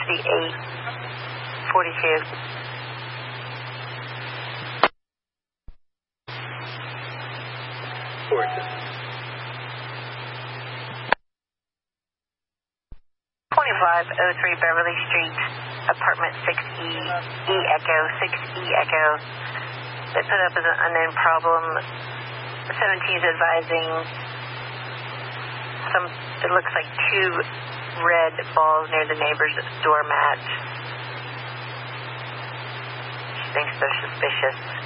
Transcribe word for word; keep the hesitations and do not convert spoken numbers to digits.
sixty-eight forty-two. twenty-five oh three Beverly Street, apartment six E, E Echo, six E Echo. They put up as an unknown problem. seventeen is advising some, it looks like two red balls near the neighbor's doormat. She thinks they're suspicious.